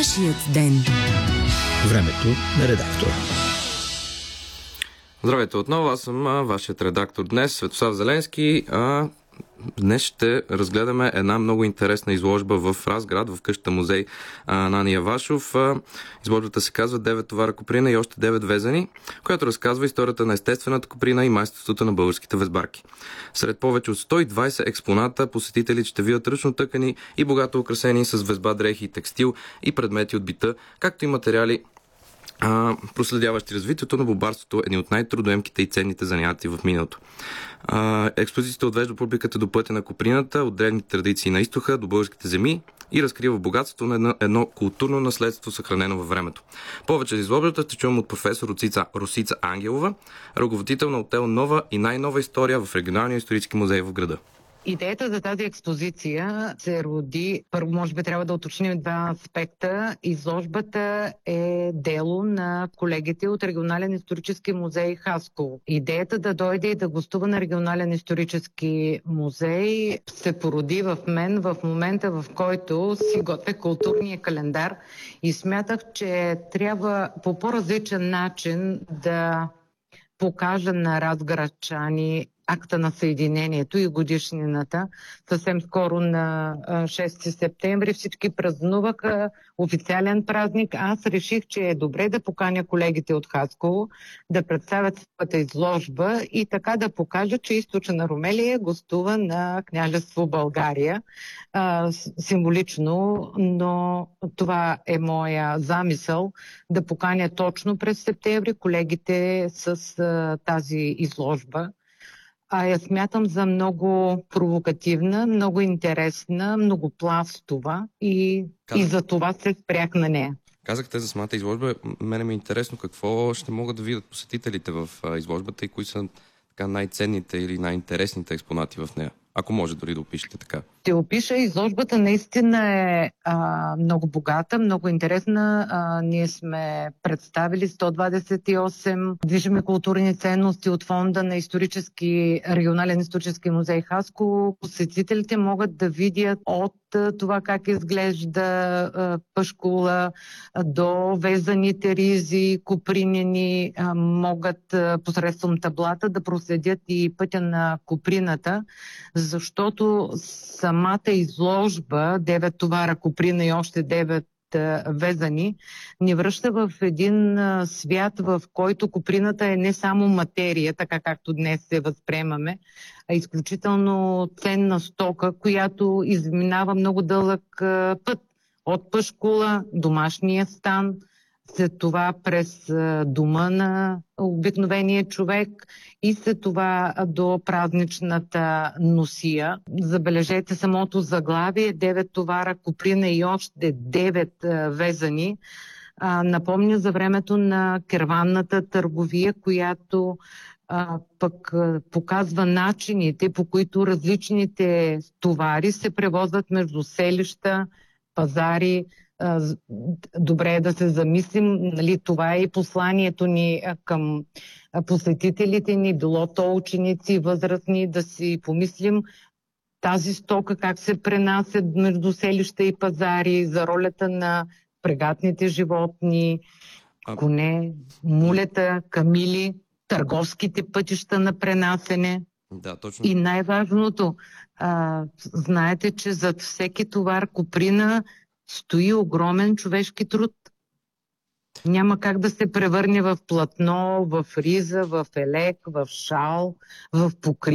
Нашият ден. Времето на редактора. Здравейте отново, аз съм вашият редактор днес, Светослав Зеленски. Днес ще разгледаме една много интересна изложба в Разград, в къщата музей на Ани Явашов. Изложбата се казва 9 товара коприна и още 9 везени, която разказва историята на естествената коприна и майсторството на българските везбарки. Сред повече от 120 експоната посетителите ще видят ръчно тъкани и богато украсени с везба дрехи и текстил и предмети от бита, както и материали, проследяващи развитието на бобарството, едни от най-трудоемките и ценните занятия в миналото. Експозицията отвежда публиката до пътя на коприната, от древните традиции на изтока до българските земи и разкрива богатството на едно културно наследство, съхранено във времето. Повече за изложбата ще чуем от професор Росица Ангелова, ръководител на отдел "Нова и най-нова история" в Регионалния исторически музей в града. Идеята за тази експозиция се роди, първо може би трябва да уточним два аспекта. Изложбата е дело на колегите от Регионален исторически музей Хасково. Идеята да дойде и да гостува на Регионален исторически музей се породи в мен в момента, в който си готвя културния календар и смятах, че трябва по по-различен начин да покажа на разградчани акта на съединението и годишнината. Съвсем скоро на 6 септември всички празнуваха официален празник. Аз реших, че е добре да поканя колегите от Хасково да представят своята изложба и така да покажа, че Източна Румелия гостува на Княжество България. Символично, но това е моя замисъл да поканя точно през септември колегите с тази изложба. Я смятам за много провокативна, много интересна, многопластова и за това се спрях на нея. Казахте за самата изложба. Мене ми е интересно какво ще могат да видят посетителите в изложбата и кои са така най-ценните или най-интересните експонати в нея. Ако може дори да опишете така. Ще опиша, изложбата наистина е много богата, много интересна. Ние сме представили 128 движими културни ценности от фонда на Регионален исторически музей Хасково. Посетителите могат да видят от това как изглежда пашкула до везаните ризи, копринени, могат посредством таблата да проследят и пътя на коприната, защото самата изложба 9 товара коприна и още 9 везани ни връща в един свят, в който коприната е не само материя, така както днес се възприемаме, а изключително ценна стока, която изминава много дълъг път. От пашкула, домашния стан, след това през дома на обикновения човек и след това до празничната носия. Забележете самото заглавие: 9 товара коприна и още 9 везани. Напомня за времето на керванната търговия, която пък показва начините, по които различните товари се превозват между селища, пазари. Добре е да се замислим, нали, това е и посланието ни към посетителите ни, било то ученици, възрастни, да си помислим тази стока как се пренася между селища и пазари, за ролята на прегатните животни, коне, мулета, камили, търговските пътища на пренасене. Да, точно. И най-важното, знаете, че зад всеки товар коприна стои огромен човешки труд. Няма как да се превърне в платно, в риза, в елек, в шал, в покрив.